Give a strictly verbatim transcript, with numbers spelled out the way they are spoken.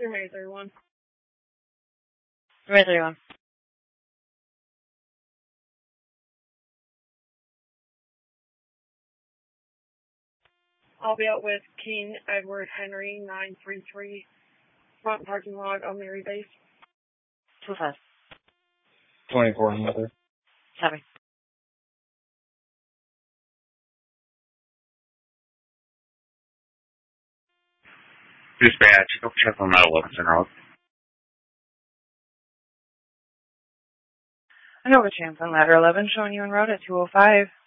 May thirty-one. May thirty-one. I'll be out with King Edward Henry, nine three three, front parking lot of Mary Base. Two five. twenty-four another. Copy. Dispatch, go check on that Wilson Road. I know we're Champlain, ladder eleven, showing you en route at two oh five.